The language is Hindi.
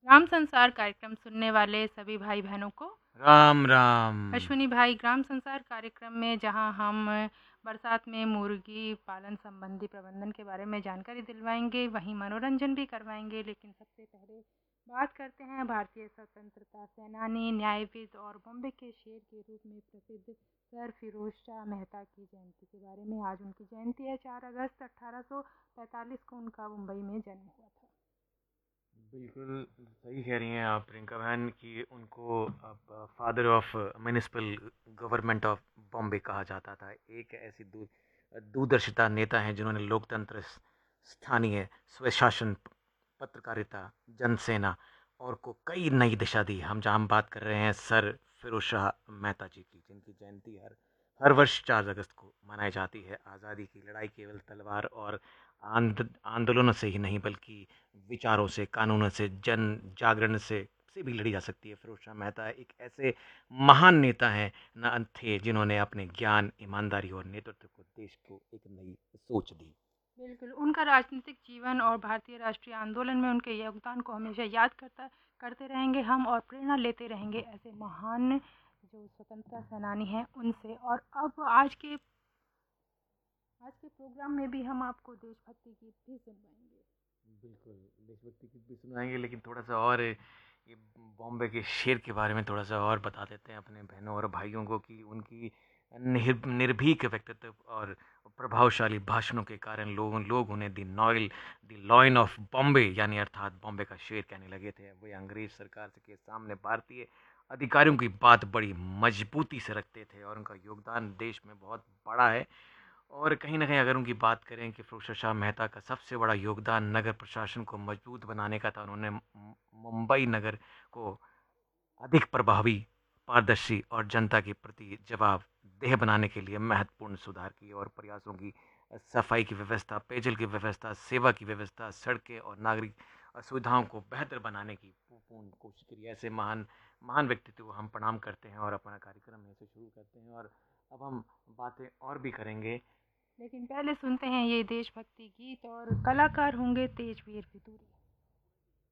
ग्राम संसार कार्यक्रम सुनने वाले सभी भाई बहनों को राम राम। अश्विनी भाई, ग्राम संसार कार्यक्रम में जहां हम बरसात में मुर्गी पालन संबंधी प्रबंधन के बारे में जानकारी दिलवाएंगे, वहीं मनोरंजन भी करवाएंगे। लेकिन सबसे पहले बात करते हैं भारतीय स्वतंत्रता सेनानी, न्यायविद और बॉम्बे के शेर के रूप में प्रसिद्ध सर फिरोज शाह मेहता की जयंती के बारे में। आज उनकी जयंती है। 4 अगस्त 1845 को उनका मुंबई में जन्म हुआ था। बिल्कुल सही कह रही हैं आप प्रियंका बहन कि उनको अब father of municipal government of Bombay कहा जाता था। एक ऐसी दूरदर्शिता नेता हैं जिन्होंने लोकतंत्र, स्थानीय स्वशासन, पत्रकारिता, जनसेना और को कई नई दिशा दी। हम बात कर रहे हैं सर फिरोज शाह मेहता जी की, जिनकी जयंती हर हर वर्ष 4 अगस्त को मनाई जाती है। आज़ादी की लड़ाई केवल तलवार और आंदोलनों से ही नहीं, बल्कि विचारों से, कानूनों से, जन जागरण से भी लड़ी जा सकती है। फिरोज शाह मेहता एक ऐसे महान नेता हैं न थे जिन्होंने अपने ज्ञान, ईमानदारी और नेतृत्व को देश को एक नई सोच दी। बिल्कुल, उनका राजनीतिक जीवन और भारतीय राष्ट्रीय आंदोलन में उनके योगदान को हमेशा याद करते रहेंगे हम, और प्रेरणा लेते रहेंगे ऐसे महान जो स्वतंत्रता सेनानी हैं उनसे। और अब आज के प्रोग्राम में भी हम आपको देशभक्ति गीत भी सुनवाएंगे। बिल्कुल, देशभक्ति गीत भी सुनाएँगे, लेकिन थोड़ा-सा और ये बॉम्बे के शेर के बारे में थोड़ा-सा और बता देते हैं अपने बहनों और भाइयों को कि उनकी निर्भीक व्यक्तित्व और प्रभावशाली भाषणों के कारण लोग लोग उन्हें द लॉयन ऑफ बॉम्बे यानी अर्थात बॉम्बे का शेर कहने लगे थे। वे अंग्रेज़ सरकार के सामने भारतीय अधिकारियों की बात बड़ी मजबूती से रखते थे और उनका योगदान देश में बहुत बड़ा है। और कहीं न कहीं अगर उनकी बात करें कि फ़िरोज़ शाह मेहता का सबसे बड़ा योगदान नगर प्रशासन को मजबूत बनाने का था। उन्होंने मुंबई नगर को अधिक प्रभावी, पारदर्शी और जनता के प्रति जवाबदेह बनाने के लिए महत्वपूर्ण सुधार किए और प्रयासों की सफाई की व्यवस्था, पेयजल की व्यवस्था, सेवा की व्यवस्था, सड़कें और नागरिक सुविधाओं को बेहतर बनाने की पूर्ण कोशिश करी। ऐसे महान महान व्यक्तित्व को हम प्रणाम करते हैं और अपना कार्यक्रम यहाँ से शुरू करते हैं। और अब हम बातें और भी करेंगे। लेकिन पहले सुनते हैं ये देशभक्ति गीत, और कलाकार होंगे तेजवीर विदुरी।